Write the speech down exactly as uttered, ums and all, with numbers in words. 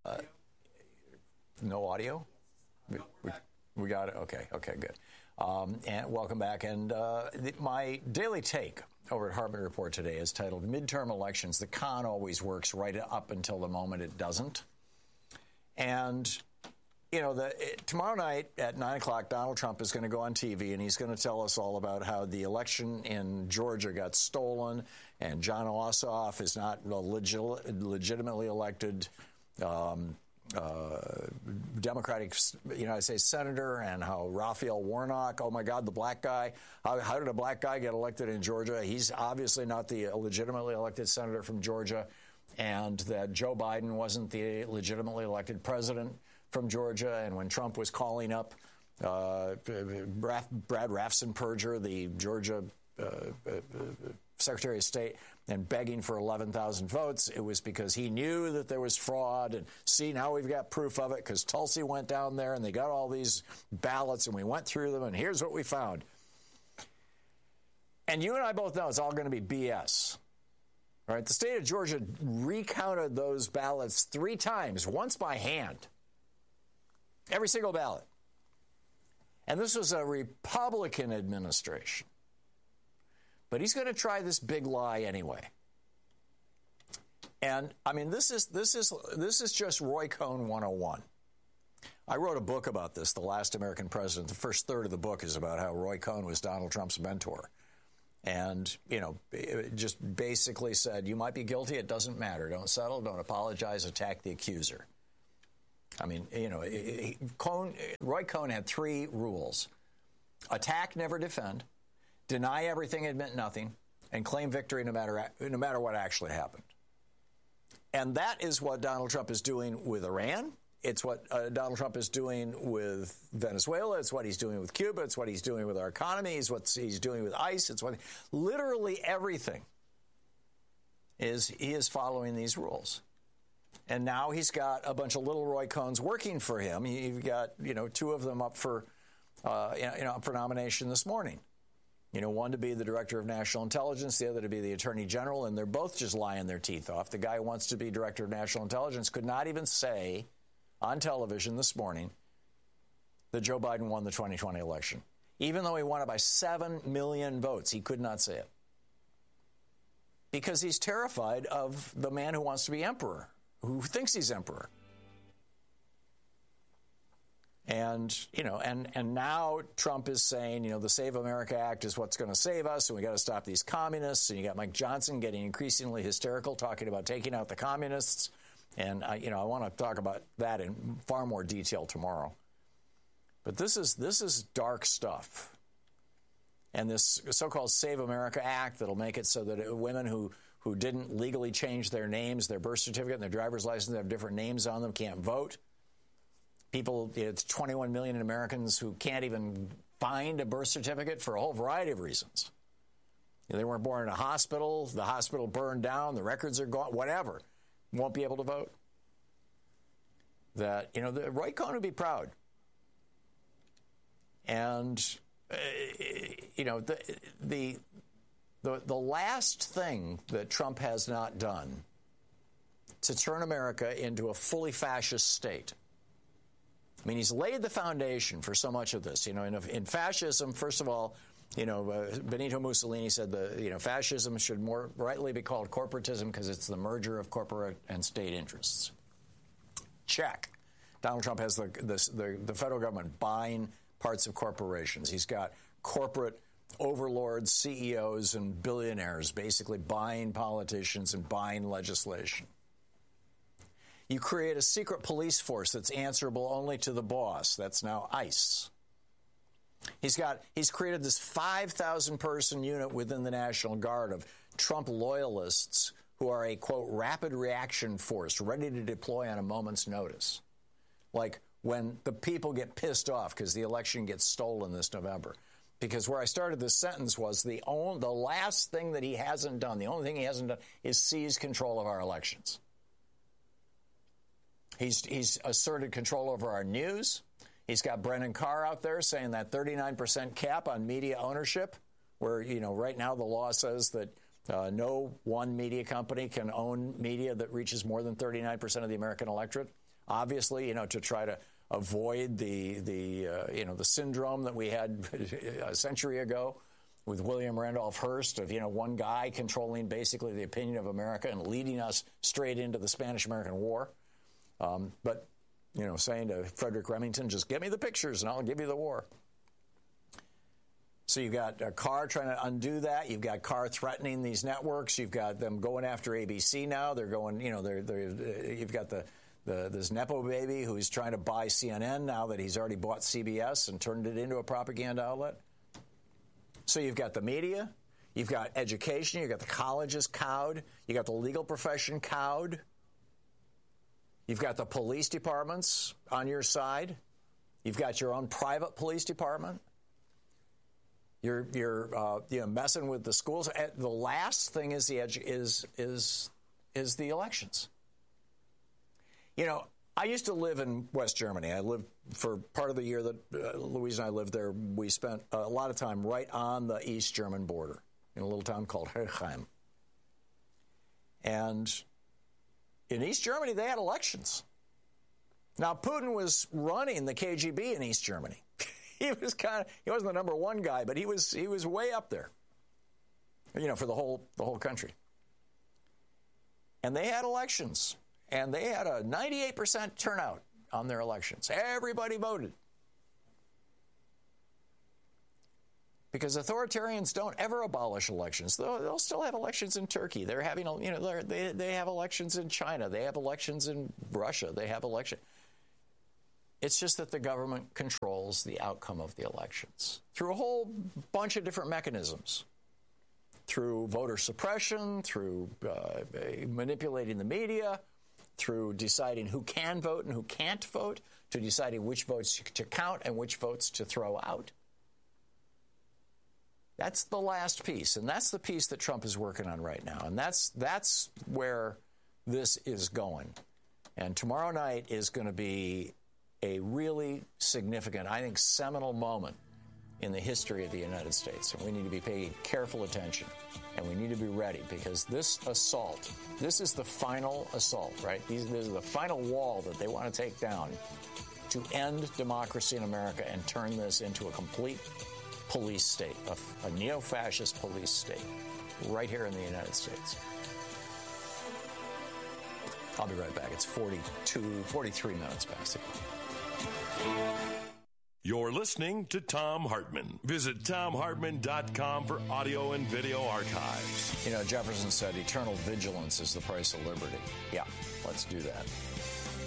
Uh, no audio? We, we, we got it? Okay, okay, good. Um, and welcome back. And uh, the, my daily take over at Hartmann Report today is titled Midterm Elections. The con always works right up until the moment it doesn't. And, you know, the, it, tomorrow night at nine o'clock, Donald Trump is going to go on T V and he's going to tell us all about how the election in Georgia got stolen and John Ossoff is not a legit, legitimately elected um Uh, Democratic United States Senator, and how Raphael Warnock, oh my God, the black guy, how, how did a black guy get elected in Georgia? He's obviously not the legitimately elected senator from Georgia, and that Joe Biden wasn't the legitimately elected president from Georgia. And when Trump was calling up uh, Brad Raffensperger, the Georgia uh, uh, Secretary of State, and begging for eleven thousand votes, it was because he knew that there was fraud. And see, now we've got proof of it because Tulsi went down there and they got all these ballots and we went through them and here's what we found. And you and I both know it's all going to be B S. Right? The state of Georgia recounted those ballots three times, once by hand. Every single ballot. And this was a Republican administration. But he's going to try this big lie anyway. And I mean, this is this is this is just Roy Cohn one oh one. I wrote a book about this, The Last American President. The first third of the book is about how Roy Cohn was Donald Trump's mentor. And, you know, it just basically said, you might be guilty, it doesn't matter. Don't settle, don't apologize, attack the accuser. I mean, you know, Cohn, Roy Cohn had three rules. Attack, never defend. Deny everything, admit nothing, and claim victory no matter no matter what actually happened. And that is what Donald Trump is doing with Iran. It's what uh, Donald Trump is doing with Venezuela. It's what he's doing with Cuba. It's what he's doing with our economy. It's what he's doing with ICE. It's what literally everything is he is following these rules. And now he's got a bunch of little Roy Cohns working for him. You've got, you know, two of them up for uh, you know up for nomination this morning. You know, one to be the director of national intelligence, the other to be the attorney general, and they're both just lying their teeth off. The guy who wants to be director of national intelligence could not even say on television this morning that Joe Biden won the twenty twenty election. Even though he won it by seven million votes, he could not say it. Because he's terrified of the man who wants to be emperor, who thinks he's emperor. And, you know, and, and now Trump is saying, you know, the Save America Act is what's going to save us, and we got to stop these communists. And you got Mike Johnson getting increasingly hysterical, talking about taking out the communists. And, I, you know, I want to talk about that in far more detail tomorrow. But this is this is dark stuff. And this so-called Save America Act that'll make it so that women who, who didn't legally change their names, their birth certificate, and their driver's license have different names on them, can't vote. People, it's twenty-one million Americans who can't even find a birth certificate for a whole variety of reasons. They weren't born in a hospital, the hospital burned down, the records are gone, whatever. Won't be able to vote. That, you know, the, Roy Cohn would be proud. And, uh, you know, the, the, the, the last thing that Trump has not done to turn America into a fully fascist state. I mean, he's laid the foundation for so much of this. You know, in, in fascism, first of all, you know, uh, Benito Mussolini said the, you know, fascism should more rightly be called corporatism because it's the merger of corporate and state interests. Check. Donald Trump has the, this, the, the federal government buying parts of corporations. He's got corporate overlords, C E Os, and billionaires basically buying politicians and buying legislation. You create a secret police force that's answerable only to the boss. That's now ICE. He's got he's created this five thousand person unit within the National Guard of Trump loyalists who are a, quote, rapid reaction force ready to deploy on a moment's notice. Like when the people get pissed off because the election gets stolen this November. Because where I started this sentence was the only, the last thing that he hasn't done, the only thing he hasn't done is seize control of our elections. He's, he's asserted control over our news. He's got Brennan Carr out there saying that thirty-nine percent cap on media ownership, where, you know, right now the law says that uh, no one media company can own media that reaches more than thirty-nine percent of the American electorate. obviously, you know, to try to avoid the, the uh, you know, the syndrome that we had a century ago with William Randolph Hearst of, you know, one guy controlling basically the opinion of America and leading us straight into the Spanish-American War. Um, but, you know, saying to Frederick Remington, just get me the pictures and I'll give you the war. So you've got uh, Carr trying to undo that. You've got Carr threatening these networks. You've got them going after A B C now. They're going, you know, they're, they're, uh, you've got the, the this Nepo baby who's trying to buy C N N now that he's already bought C B S and turned it into a propaganda outlet. So you've got the media. You've got education. You've got the colleges cowed. You've got the legal profession cowed. You've got the police departments on your side. You've got your own private police department. You're you're uh, you know messing with the schools. The last thing is the edu- is is is the elections. You know, I used to live in West Germany. I lived for part of the year that uh, Louise and I lived there. We spent a lot of time right on the East German border in a little town called Herchheim. And in East Germany, they had elections. Now, Putin was running the K G B in East Germany. He was kind of, he wasn't the number one guy, but he was he was way up there, you know, for the whole the whole country. And they had elections, and they had a ninety-eight percent turnout on their elections. Everybody voted. Because authoritarians don't ever abolish elections. They'll, they'll still have elections in Turkey. They're having, you know, they they have elections in China. They have elections in Russia. They have election. It's just that the government controls the outcome of the elections through a whole bunch of different mechanisms. Through voter suppression, through uh, manipulating the media, through deciding who can vote and who can't vote, to deciding which votes to count and which votes to throw out. That's the last piece, and that's the piece that Trump is working on right now, and that's that's where this is going. And tomorrow night is going to be a really significant, I think, seminal moment in the history of the United States, and we need to be paying careful attention, and we need to be ready, because this assault, this is the final assault, right? These, this is the final wall that they want to take down to end democracy in America and turn this into a complete police state, a, a neo-fascist police state, right here in the United States. I'll be right back. It's forty-two, forty-three minutes past the hour. You're listening to Thom Hartmann. Visit Thom Hartmann dot com for audio and video archives. You know, Jefferson said eternal vigilance is the price of liberty. Yeah, let's do that.